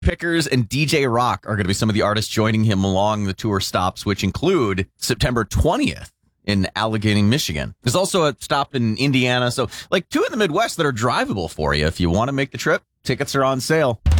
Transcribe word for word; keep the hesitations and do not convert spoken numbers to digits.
Pickers and D J Rock are going to be some of the artists joining him along the tour stops, which include September twentieth in Allegheny, Michigan. There's also a stop in Indiana. So like two in the Midwest that are drivable for you. If you want to make the trip, tickets are on sale.